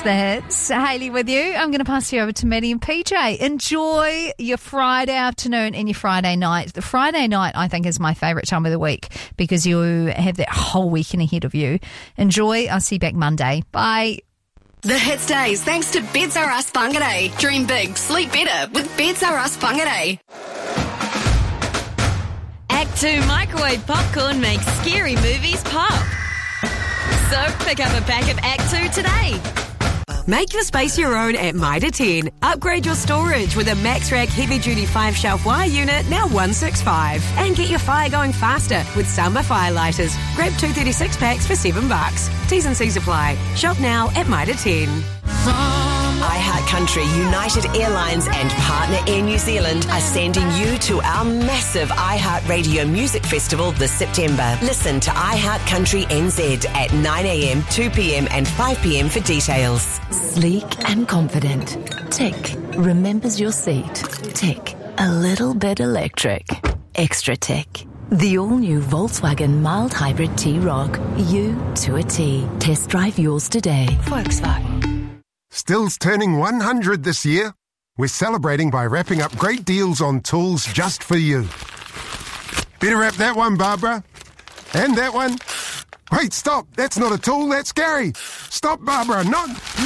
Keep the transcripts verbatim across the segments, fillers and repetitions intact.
It's the hits. Hayley with you. I'm going to pass you over to Maddie and P J. Enjoy your Friday afternoon and your Friday night. The Friday night, I think, is my favourite time of the week because you have that whole weekend ahead of you. Enjoy. I'll see you back Monday. Bye. The Hits Days, thanks to Beds R Us Whangarei. Dream big, sleep better with Beds R Us Whangarei. Act two microwave popcorn makes scary movies pop. So pick up a pack of Act two today. Make your space your own at Mitre ten. Upgrade your storage with a Max-Rack heavy-duty five-shelf wire unit, now one sixty-five. And get your fire going faster with Samba Fire Lighters. Grab two thirty-six packs for seven bucks. T's and C's apply. Shop now at Mitre ten. iHeart Country, United Airlines and partner Air New Zealand are sending you to our massive iHeart Radio Music Festival this September. Listen to iHeart Country N Z at nine a.m, two p.m. and five p.m. for details. Sleek and confident. Tick. Remembers your seat. Tick. A little bit electric. Extra tick. The all-new Volkswagen mild hybrid T-Roc. You to a T. Test drive yours today. Volkswagen. Still's turning one hundred this year. We're celebrating by wrapping up great deals on tools just for you. Better wrap that one, Barbara. And that one. Wait, stop. That's not a tool, that's Gary. Stop, Barbara, not...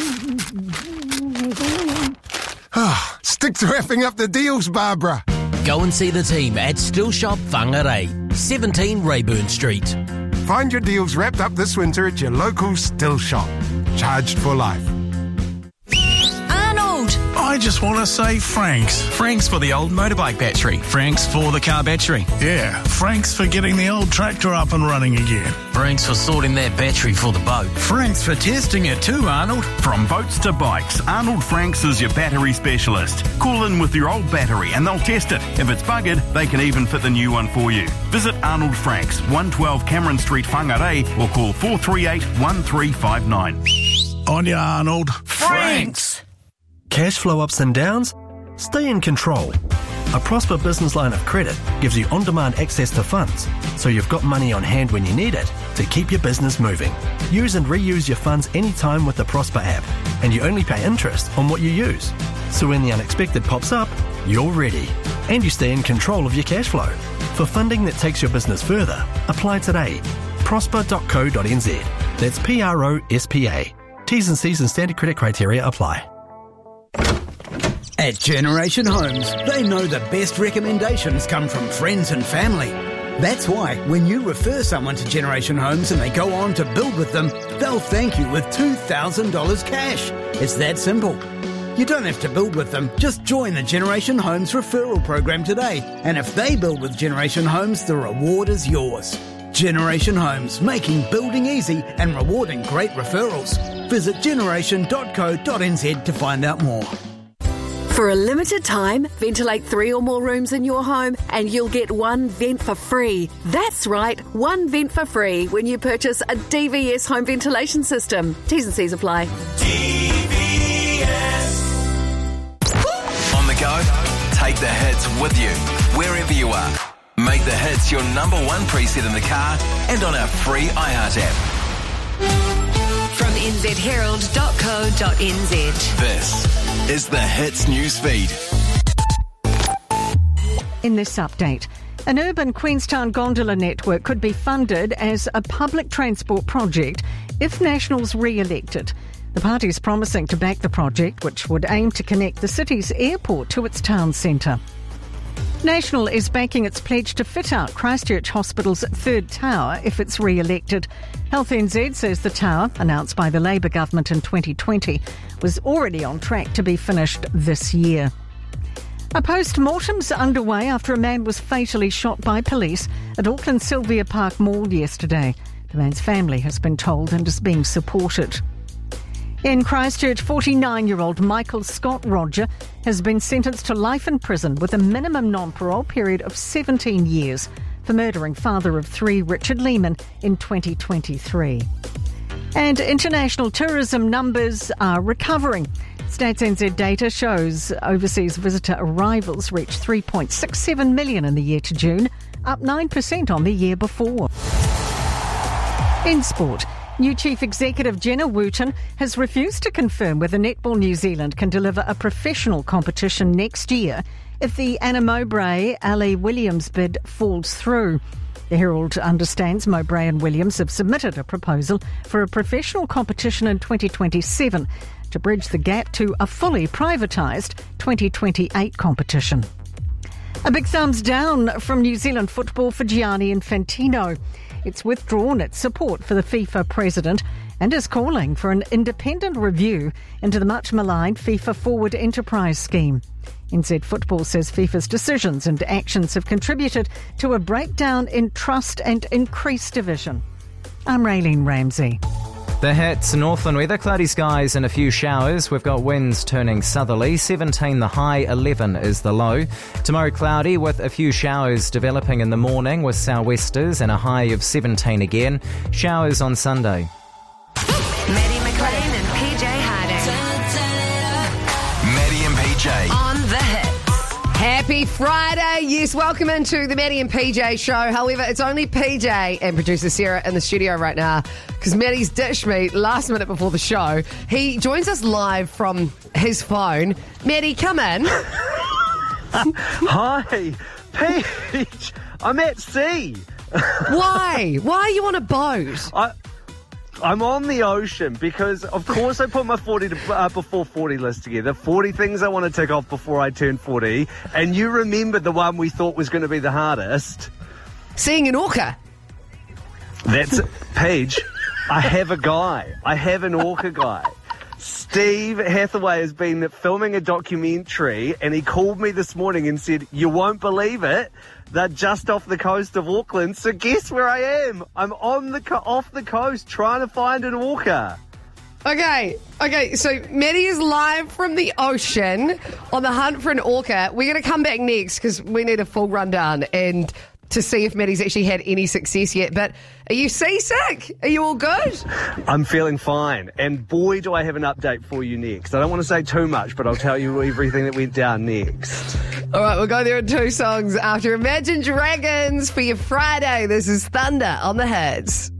Oh, stick to wrapping up the deals, Barbara. Go and see the team at Still Shop Whangarei, seventeen Rayburn Street. Find your deals wrapped up this winter at your local Still Shop. Charged for life. I just want to say Franks. Franks for the old motorbike battery. Franks for the car battery. Yeah, Franks for getting the old tractor up and running again. Franks for sorting that battery for the boat. Franks for testing it too, Arnold. From boats to bikes, Arnold Franks is your battery specialist. Call in with your old battery and they'll test it. If it's buggered, they can even fit the new one for you. Visit Arnold Franks, one twelve Cameron Street, Whangarei, or call four three eight, one three five nine. On ya, Arnold. Franks! Cash flow ups and downs? Stay in control. A Prosper Business Line of Credit gives you on-demand access to funds, so you've got money on hand when you need it to keep your business moving. Use and reuse your funds anytime with the Prosper app, and you only pay interest on what you use. So when the unexpected pops up, you're ready, and you stay in control of your cash flow. For funding that takes your business further, apply today. prosper dot co dot n z. That's P R O S P A. T's and C's and standard credit criteria apply. At Generation Homes, they know the best recommendations come from friends and family. That's why when you refer someone to Generation Homes and they go on to build with them, they'll thank you with two thousand dollars cash. It's that simple. You don't have to build with them. Just join the Generation Homes referral program today. And if they build with Generation Homes, the reward is yours. Generation Homes, making building easy and rewarding great referrals. Visit generation dot co dot n z to find out more. For a limited time, ventilate three or more rooms in your home and you'll get one vent for free. That's right, one vent for free when you purchase a D V S home ventilation system. T's and C's apply. D V S. On the go, take the hits with you, wherever you are. Make the hits your number one preset in the car and on our free iHeart app. From n z herald dot co dot n z. This is the Hits News Feed. In this update, an urban Queenstown gondola network could be funded as a public transport project if National's re-elected. The party is promising to back the project, which would aim to connect the city's airport to its town centre. National is backing its pledge to fit out Christchurch Hospital's third tower if it's re-elected. Health N Z says the tower, announced by the Labour government in twenty twenty, was already on track to be finished this year. A post-mortem's underway after a man was fatally shot by police at Auckland Sylvia Park Mall yesterday. The man's family has been told and is being supported. In Christchurch, forty-nine-year-old Michael Scott Roger has been sentenced to life in prison with a minimum non-parole period of seventeen years for murdering father of three Richard Lehman in twenty twenty-three. And international tourism numbers are recovering. Stats N Z data shows overseas visitor arrivals reached three point six seven million in the year to June, up nine percent on the year before. In sport, New Chief Executive Jenna Wooten has refused to confirm whether Netball New Zealand can deliver a professional competition next year if the Anna Mowbray Ali Williams bid falls through. The Herald understands Mowbray and Williams have submitted a proposal for a professional competition in twenty twenty-seven to bridge the gap to a fully privatised twenty twenty-eight competition. A big thumbs down from New Zealand football for Gianni Infantino. It's withdrawn its support for the FIFA president and is calling for an independent review into the much-maligned FIFA Forward Enterprise scheme. N Z Football says FIFA's decisions and actions have contributed to a breakdown in trust and increased division. I'm Raylene Ramsey. The hits, Northland weather, cloudy skies and a few showers. We've got winds turning southerly, seventeen the high, eleven is the low. Tomorrow cloudy with a few showers developing in the morning with sou'westers and a high of seventeen again. Showers on Sunday. Maddie McLean and P J Harding. Maddie and P J. On the hit. Happy Friday. Yes, welcome into the Maddie and P J show. However, it's only P J and producer Sarah in the studio right now because Maddie's ditched me last minute before the show. He joins us live from his phone. Maddie, come in. Hi, Peach. I'm at sea. Why? Why are you on a boat? I... I'm on the ocean because, of course, I put my forty to, uh, before forty list together. forty things I want to tick off before I turn forty. And you remembered the one we thought was going to be the hardest. Seeing an orca. That's it. Paige, I have a guy. I have an orca guy. Steve Hathaway has been filming a documentary and he called me this morning and said, you won't believe it. They're just off the coast of Auckland, so guess where I am? I'm on the co- off the coast trying to find an orca. Okay, okay, so Maddie is live from the ocean on the hunt for an orca. We're going to come back next because we need a full rundown and to see if Maddie's actually had any success yet. But are you seasick? Are you all good? I'm feeling fine. And boy, do I have an update for you next. I don't want to say too much, but I'll tell you everything that went down next. All right, we'll go there in two songs after Imagine Dragons for your Friday. This is Thunder on the Hits.